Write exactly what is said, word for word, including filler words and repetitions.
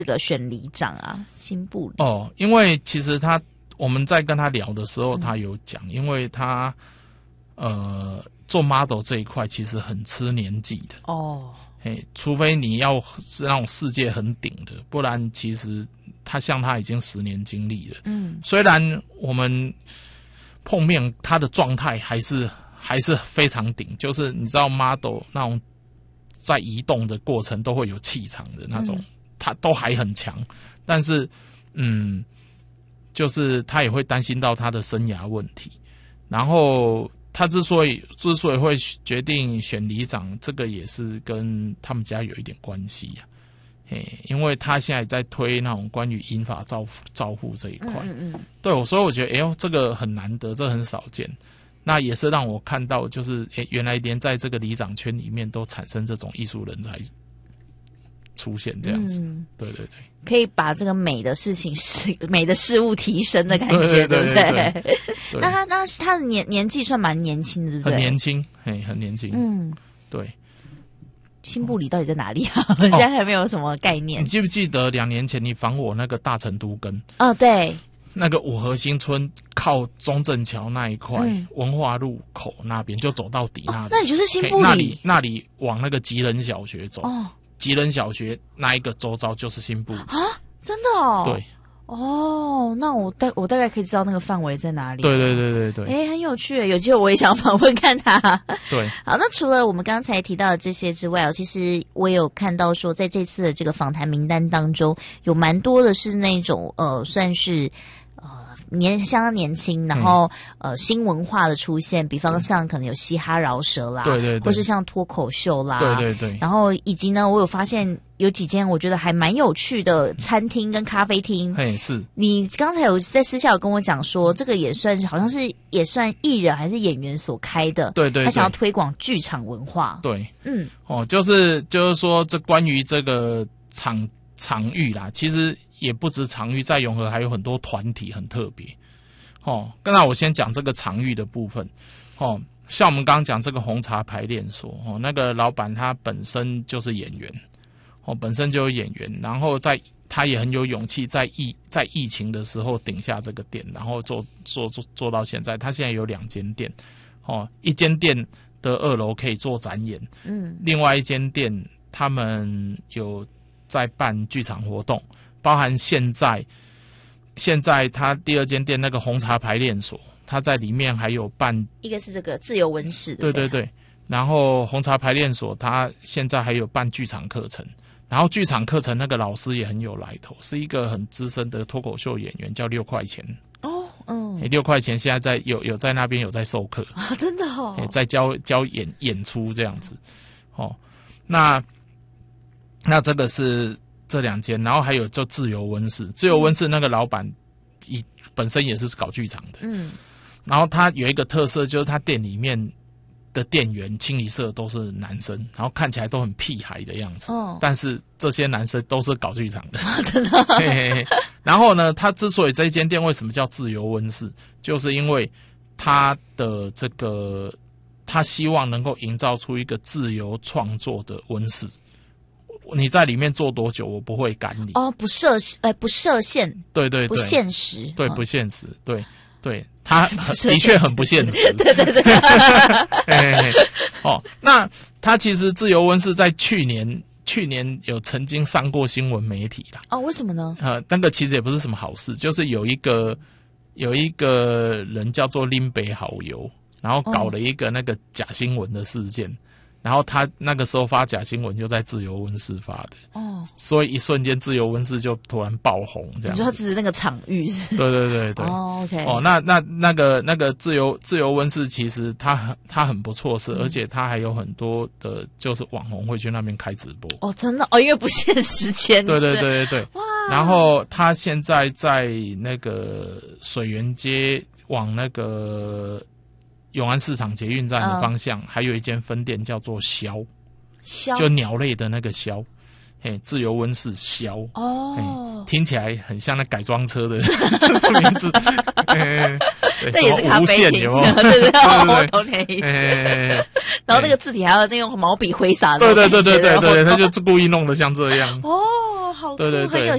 这个选里长啊？新部里哦，因为其实他我们在跟他聊的时候，他有讲，因为他呃做 model 这一块其实很吃年纪的哦。 嘿，除非你要是那种世界很顶的，不然其实他像他已经十年经历了。嗯，虽然我们碰面他的状态还是还是非常顶，就是你知道 model 那种在移动的过程都会有气场的那种，嗯、他都还很强，但是嗯，就是他也会担心到他的生涯问题，然后。他之所以之所以会决定选里长，这个也是跟他们家有一点关系呀、啊。嘿，因为他现在在推那种关于银发照照护这一块，嗯嗯嗯，对，所以我觉得，哎呦，这个很难得，这很少见。那也是让我看到，就是哎，原来连在这个里长圈里面都产生这种艺术人才出现这样子，嗯、对对对。 可以把这个美的事情事美的事物提升的感觉，对不对？那他那他的年年纪算蛮年轻的，对不对？ 很年轻，嘿，很年轻。嗯，对。 新部里到底在哪里啊？我现在还没有什么概念。 你记不记得两年前你访我那个大成都根？ 哦，对。 那个五河新村靠中正桥那一块、嗯、文化路口那边就走到底那里、哦， 那你就是新部里。 那里那里往那个吉人小学走。哦。吉人小学那一个周遭就是新部啊，真的哦。 对， 哦，那我大我大概可以知道那个范围在哪里。 对对对对对， 哎，很有趣，有机会我也想访问看他。 对， 好，那除了我们刚才提到的这些之外，其实我也有看到说，在这次的这个访谈名单当中，有蛮多的是那种呃，算是。年相当年轻，然后、嗯、呃新文化的出现，比方像可能有嘻哈饶舌啦， 对对对， 或是像脱口秀啦， 对对对， 然后以及呢，我有发现有几间我觉得还蛮有趣的餐厅跟咖啡厅。 嘿，是你刚才有在私下有跟我讲说，这个也算是好像是也算艺人还是演员所开的， 对 对, 对， 他想要推广剧场文化。 对，嗯，哦，就是就是说，这关于这个场场域啦，其实也不止场域，在永和还有很多团体很特别。哦，刚才我先讲这个场域的部分。哦，像我们刚刚讲这个红茶排练所，哦，那个老板他本身就是演员，哦，本身就有演员，然后在他也很有勇气，在疫在疫情的时候顶下这个店，然后做做做做到现在。他现在有两间店，哦，一间店的二楼可以做展演，嗯，另外一间店他们有在办剧场活动，包含现在。现在他第二间店那个红茶排练所，他在里面还有办一个是这个自由文史， 对对对，然后红茶排练所他现在还有办剧场课程，然后剧场课程那个老师也很有来头，是一个很资深的脱口秀演员，叫六块钱哦，嗯，六块钱现在在有有在那边有在授课啊，真的哦， 在教教演演出这样子，哦，那那这个是。这两间，然后还有就自由温室，自由温室那个老板，以本身也是搞剧场的，嗯，然后他有一个特色，就是他店里面的店员、清一色都是男生，然后看起来都很屁孩的样子，哦，但是这些男生都是搞剧场的， 哦、真的。 嘿嘿嘿。然后呢，他之所以这一间店为什么叫自由温室，就是因为他的这个，他希望能够营造出一个自由创作的温室。你在里面做多久，我不会赶你。 哦，不设呃不设限， 对对对， 不现实， 对，不现实，对对，他的确很不现实， 对对对。 嘿嘿哦，那他其实自由温室在去年去年有曾经上过新闻媒体啦。 哦，为什么呢？ 呃，那个其实也不是什么好事，就是有一个有一个人叫做林北好友，然后搞了一个那个假新闻的事件。哦，然后他那个时候发假新闻就在自由温室发的哦，所以一瞬间自由温室就突然爆红这样。 你说他只是那个场域是？ 对对对对。 哦 ，OK。 哦，那那那个那个自由自由温室其实它很它很不错是，嗯，而且它还有很多的就是网红会去那边开直播。 哦，真的哦，因为不限时间。 对对对对对。哇。然后他现在在那个水源街往那个。永安市场捷运站的方向，嗯，还有一间分店叫做枭，枭就鸟类的那个枭，嘿，自由温室枭哦，听起来很像那改装车的名字， 那也是咖啡厅，对对对，我懂你意思。然后那个字体还要那用毛笔挥洒的， 对对对对对对，他就故意弄得像这样。 哦哦，好酷， 对对对很有